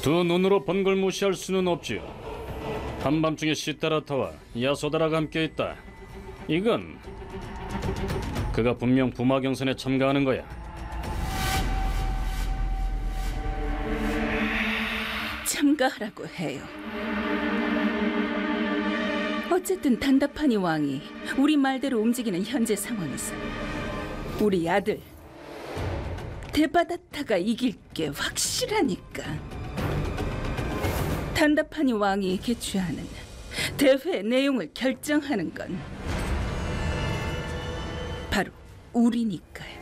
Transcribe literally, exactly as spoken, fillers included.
두 눈으로 본 걸 무시할 수는 없지요. 한밤중에 시타라타와 야소다라가 함께 있다. 이건 그가 분명 부마 경선에 참가하는 거야. 참가하라고 해요. 어쨌든 단다파니 왕이 우리 말대로 움직이는 현재 상황에서 우리 아들 데바다타가 이길 게 확실하니까. 단다파니 왕이 개최하는 대회 내용을 결정하는 건 바로 우리니까요.